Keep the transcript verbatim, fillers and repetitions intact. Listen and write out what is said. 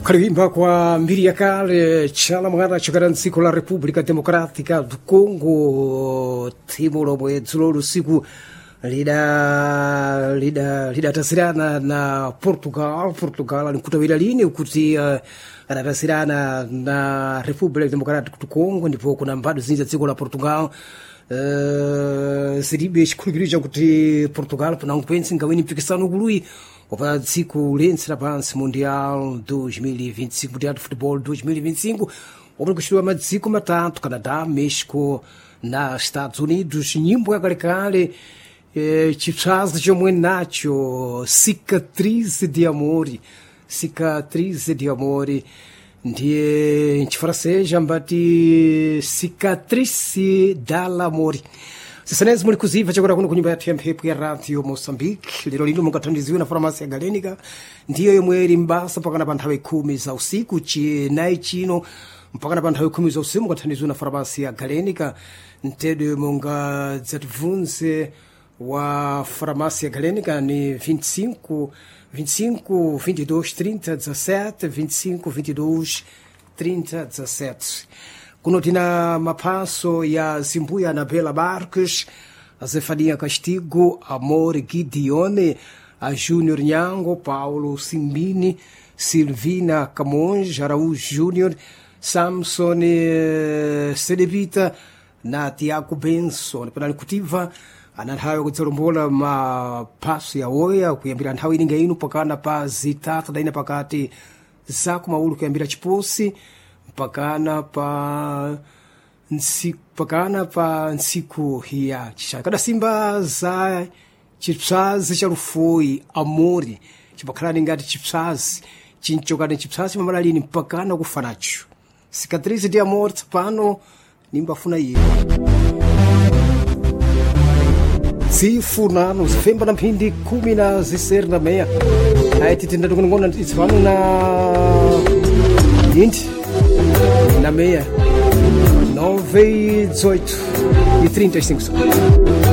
Kuimba kwa mbiri ya kale chala mwana chakara nsiku la Republika Demokratika du Congo timu lomwe dzulo lusiku lida lida lida tasirana na Portugal Portugal alikutawira lini kuti uh, anatasirana na Republika Demokratika du Congo ndipo kuna mbadu zinja dziko la Portugal uh, siribe chikhulupiriro kuti Portugal pana nkwenzi ngawini mpikisano kului opa dziko lense lapansi mundial dois mil e vinte e cinco mundial de futebol dois mil e vinte e cinco omwe kuchitiwa madziko matatu Canadá, México na Estados Unidos. Nyimbo yakalekale eh, chipsazi chomwe nacho cicatriz de amor cicatriz de amor ndiye mchifrancês ambati cicatrice dall'amor. Sisanezi muli kuziva chakura kuno kunyumba yathu ya mphepo ya radio Moçambique. Lero lino mungathandiziwe na farmasi ya Galenica ndiyo yomwe ili mbasa mpakana pa nthawi khumi za usiku chinayi chino mpakana pa nthawi khumi za usiku mungathandiziwe na farmasi ya Galenica. Mtedo mungadzatibvunze wa farmasi ya Galenica ni vinte e cinco vinte e cinco vinte e dois trinta dezessete vinte e cinco vinte e dois trinta dezessete. Kuno tina mapaso ya Zimbuya na Bela Marques, a Zefania Castigo, Amor Gideone, a Júnior Nhango, Paulo Simbini, Silvina Camões, Araújo Júnior, Samson eh, Sedevita na Tiago Benson. Pana nikutiva anathawi kudzalombola mapaso ya oya kuyambira nthawi ininga ino pakana pa zitatu daina pakati zaku maulu kuyambira chiposi pakana pa nsiku pakana pa nsiku ya chisha kada simba za chipsazi cha rufoi amori chipakhala ngati chipsazi chinchokana chipsazi mamala lini pakana kufanacho cicatriz de amor pano nimbafuna iyo zifuna nozifemba na mphindi kumi na ziseri na meya ayi titenda tukunongona izivanu na vinte na meia nove e dezoito e trinta e cinco.